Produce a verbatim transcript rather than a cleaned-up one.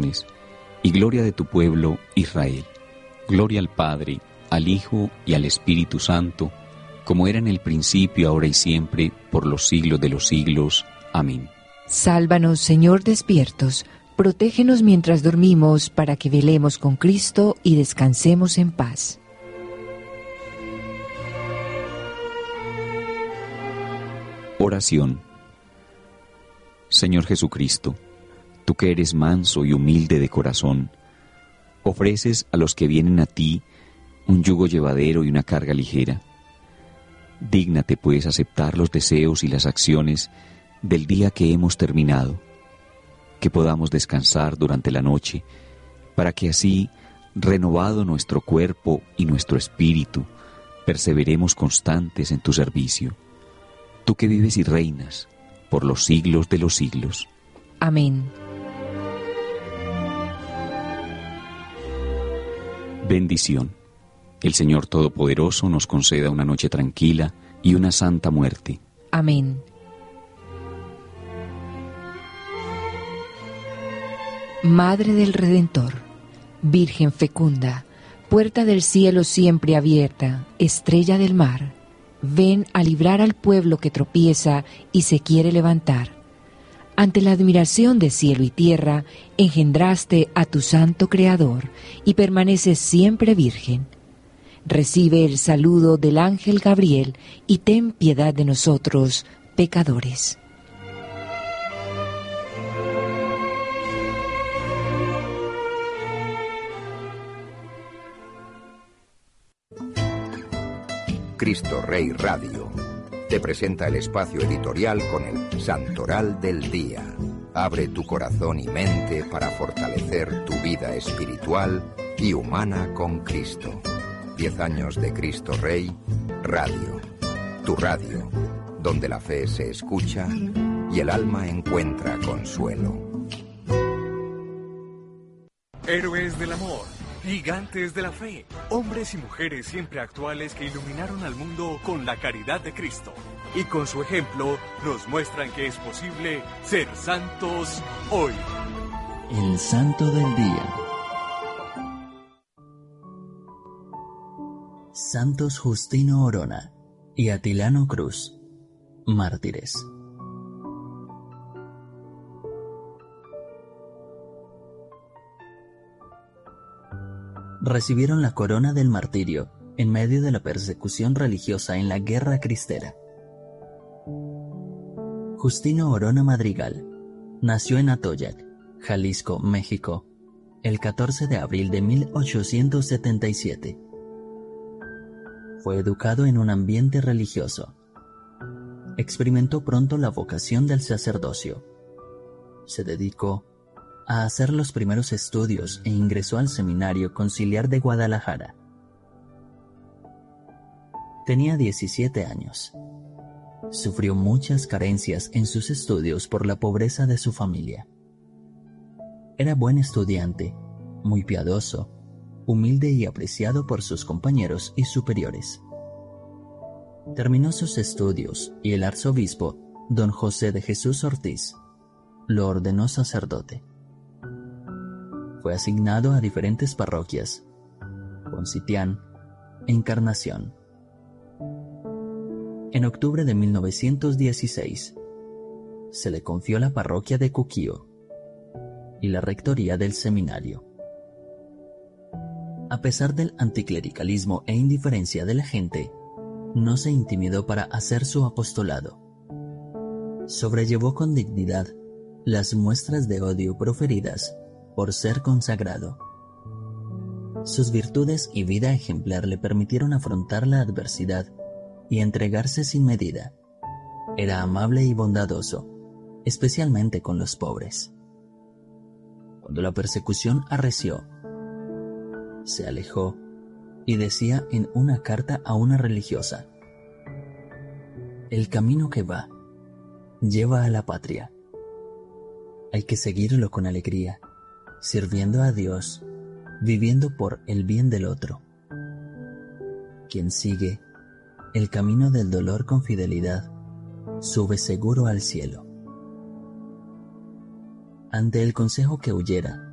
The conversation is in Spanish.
naciones, y gloria de tu pueblo Israel. Gloria al Padre, al Hijo y al Espíritu Santo, como era en el principio, ahora y siempre, por los siglos de los siglos. Amén. Sálvanos, Señor, despiertos. Protégenos mientras dormimos, para que velemos con Cristo y descansemos en paz. Oración. Señor Jesucristo, tú que eres manso y humilde de corazón, ofreces a los que vienen a ti un yugo llevadero y una carga ligera. Dígnate, pues, aceptar los deseos y las acciones del día que hemos terminado, que podamos descansar durante la noche, para que así, renovado nuestro cuerpo y nuestro espíritu, perseveremos constantes en tu servicio. Tú que vives y reinas por los siglos de los siglos. Amén. Bendición. El Señor Todopoderoso nos conceda una noche tranquila y una santa muerte. Amén. Madre del Redentor, Virgen fecunda, puerta del cielo siempre abierta, estrella del mar, ven a librar al pueblo que tropieza y se quiere levantar. Ante la admiración de cielo y tierra, engendraste a tu santo Creador y permaneces siempre virgen. Recibe el saludo del ángel Gabriel y ten piedad de nosotros, pecadores. Cristo Rey Radio te presenta el espacio editorial con el Santoral del Día. Abre tu corazón y mente para fortalecer tu vida espiritual y humana con Cristo. Diez años de Cristo Rey Radio. Tu radio, donde la fe se escucha y el alma encuentra consuelo. Héroes del amor, gigantes de la fe, hombres y mujeres siempre actuales que iluminaron al mundo con la caridad de Cristo. Y con su ejemplo nos muestran que es posible ser santos hoy. El Santo del Día. Santos Justino Orona y Atilano Cruz, mártires. Recibieron la corona del martirio en medio de la persecución religiosa en la Guerra Cristera. Justino Orona Madrigal nació en Atoyac, Jalisco, México, el catorce de abril de mil ochocientos setenta y siete. Fue educado en un ambiente religioso. Experimentó pronto la vocación del sacerdocio. Se dedicó a hacer los primeros estudios e ingresó al Seminario Conciliar de Guadalajara. Tenía diecisiete años. Sufrió muchas carencias en sus estudios por la pobreza de su familia. Era buen estudiante, muy piadoso, humilde y apreciado por sus compañeros y superiores. Terminó sus estudios y el arzobispo, don José de Jesús Ortiz, lo ordenó sacerdote. Fue asignado a diferentes parroquias: Poncitián, Encarnación. En octubre de mil novecientos dieciséis, se le confió la parroquia de Cuquío y la rectoría del seminario. A pesar del anticlericalismo e indiferencia de la gente, no se intimidó para hacer su apostolado. Sobrellevó con dignidad las muestras de odio proferidas por ser consagrado. Sus virtudes y vida ejemplar le permitieron afrontar la adversidad y entregarse sin medida. Era amable y bondadoso, especialmente con los pobres. Cuando la persecución arreció, se alejó y decía en una carta a una religiosa: el camino que va lleva a la patria. Hay que seguirlo con alegría, sirviendo a Dios, viviendo por el bien del otro. Quien sigue el camino del dolor con fidelidad, sube seguro al cielo. Ante el consejo que huyera,